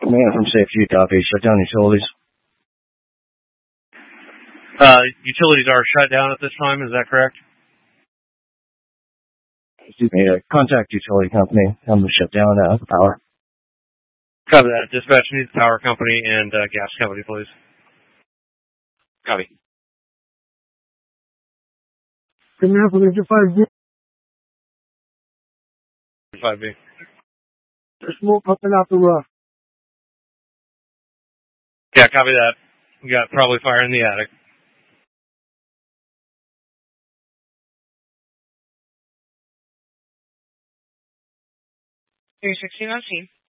Command from Safety, copy. Shut down utilities. Utilities are shut down at this time, is that correct? Excuse me, contact utility company. Tell them to shut down power. Copy that. Dispatch needs power company and gas company, please. Copy. Command from Engine 5B. 5B. There's smoke up and out the roof. Yeah, copy that. We got probably fire in the attic. 316 on scene.